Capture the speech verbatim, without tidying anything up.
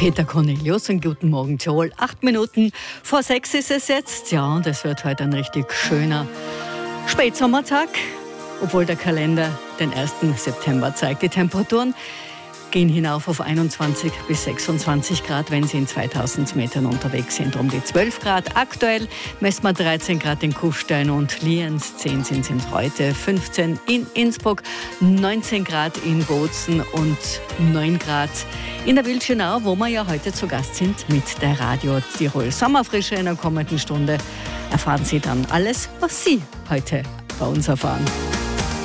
Peter Cornelius und guten Morgen Tirol. Acht Minuten vor sechs ist es jetzt. Ja, und es wird heute ein richtig schöner Spätsommertag, obwohl der Kalender den ersten September zeigt. Die Temperaturen gehen hinauf auf einundzwanzig bis sechsundzwanzig Grad, wenn Sie in zweitausend Metern unterwegs sind. Um die zwölf Grad. Aktuell messen wir dreizehn Grad in Kufstein und Lienz, zehn sind es heute, fünfzehn in Innsbruck, neunzehn Grad in Bozen und neun Grad in der Wildschönau, wo wir ja heute zu Gast sind mit der Radio Tirol Sommerfrische. In der kommenden Stunde erfahren Sie dann alles, was Sie heute bei uns erfahren.